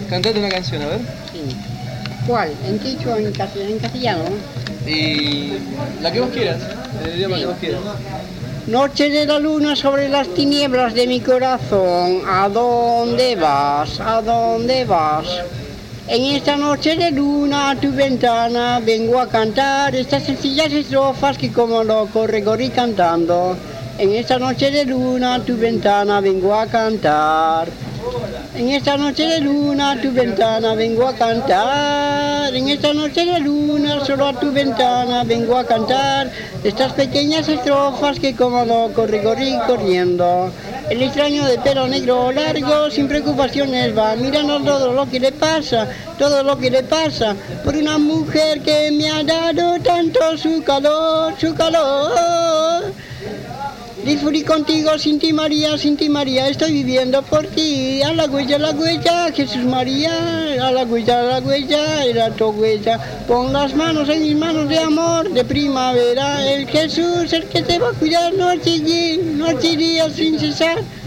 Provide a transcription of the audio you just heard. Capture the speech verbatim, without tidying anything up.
Cantate una canción, a ver. Sí. ¿Cuál? ¿En quechua o en castellano? En castellano, ¿no? Y la que vos quieras, el idioma Sí. que vos quieras. Noche de la luna sobre las tinieblas de mi corazón, ¿a dónde vas? ¿A dónde vas? En esta noche de luna a tu ventana vengo a cantar estas sencillas estrofas que como loco recorrí cantando. En esta noche de luna a tu ventana vengo a cantar. En esta noche de luna a tu ventana vengo a cantar. En esta noche de luna solo a tu ventana vengo a cantar estas pequeñas estrofas que como loco recorrí corriendo. El extraño de pelo negro largo sin preocupaciones va mirando todo lo que le pasa, todo lo que le pasa por una mujer que me ha dado tanto su calor, su calor. Disfruté contigo, sin ti María, sin ti María, estoy viviendo por ti. A la huella, a la huella, Jesús María, a la huella, a la huella, era tu huella. Pon las manos en mis manos de amor, de primavera, el Jesús, el que te va a cuidar noche y, noche y día sin cesar.